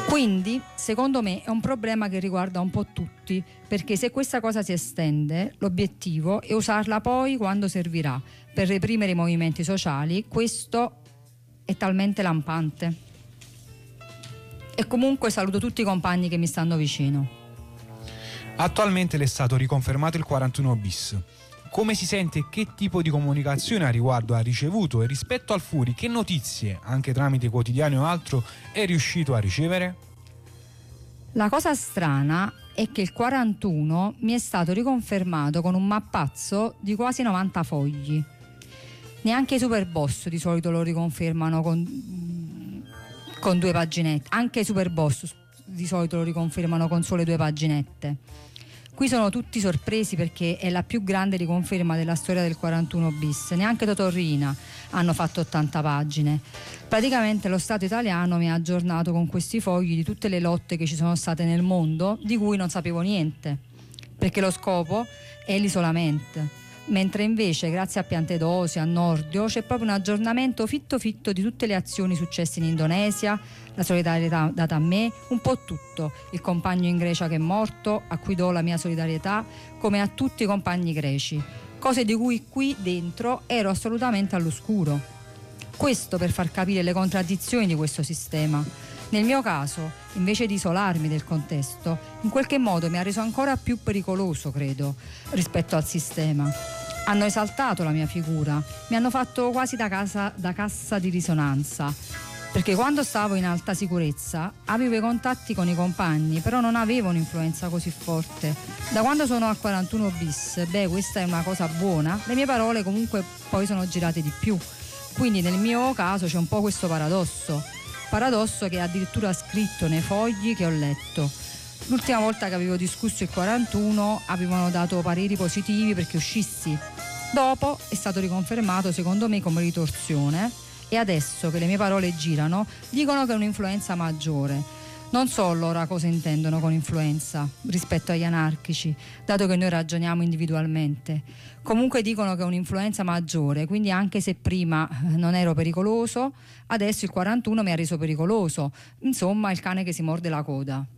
Quindi, secondo me, è un problema che riguarda un po' tutti, perché se questa cosa si estende, l'obiettivo è usarla poi quando servirà per reprimere i movimenti sociali. Questo è talmente lampante. E comunque saluto tutti i compagni che mi stanno vicino. Attualmente le è stato riconfermato il 41 bis. Come si sente e che tipo di comunicazione a riguardo ha ricevuto, e rispetto al Furi che notizie, anche tramite quotidiani o altro, è riuscito a ricevere? La cosa strana è che il 41 mi è stato riconfermato con un mappazzo di quasi 90 fogli. Neanche i Superboss di solito lo riconfermano con 2 paginette. Anche i Superboss di solito lo riconfermano con sole 2 paginette. Qui sono tutti sorpresi perché è la più grande riconferma della storia del 41 bis. Neanche Totorrina hanno fatto 80 pagine. Praticamente lo Stato italiano mi ha aggiornato con questi fogli di tutte le lotte che ci sono state nel mondo, di cui non sapevo niente, perché lo scopo è l'isolamento. Mentre invece, grazie a Piantedosi, a Nordio, c'è proprio un aggiornamento fitto di tutte le azioni successe in Indonesia, la solidarietà data a me, un po' tutto. Il compagno in Grecia che è morto, a cui do la mia solidarietà, come a tutti i compagni greci. Cose di cui qui dentro ero assolutamente all'oscuro. Questo per far capire le contraddizioni di questo sistema. Nel mio caso, invece di isolarmi del contesto, in qualche modo mi ha reso ancora più pericoloso, credo, rispetto al sistema. Hanno esaltato la mia figura, mi hanno fatto quasi da cassa di risonanza, perché quando stavo in alta sicurezza avevo i contatti con i compagni, però non avevo un'influenza così forte. Da quando sono al 41 bis, questa è una cosa buona, le mie parole comunque poi sono girate di più. Quindi nel mio caso c'è un po' questo paradosso che è addirittura scritto nei fogli che ho letto. L'ultima volta che avevo discusso il 41 avevano dato pareri positivi perché uscissi. Dopo è stato riconfermato secondo me come ritorsione, e adesso che le mie parole girano dicono che è un'influenza maggiore. Non so allora cosa intendono con influenza rispetto agli anarchici, dato che noi ragioniamo individualmente. Comunque dicono che è un'influenza maggiore, quindi anche se prima non ero pericoloso, adesso il 41 mi ha reso pericoloso. Insomma, il cane che si morde la coda.